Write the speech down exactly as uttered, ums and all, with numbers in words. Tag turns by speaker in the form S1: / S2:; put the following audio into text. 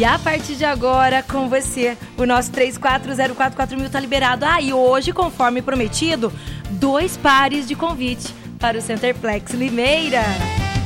S1: E a partir de agora, com você, o nosso três quatro zero quatro quatro mil tá liberado. Ah, e hoje, conforme prometido, dois pares de convite para o Centerplex Limeira.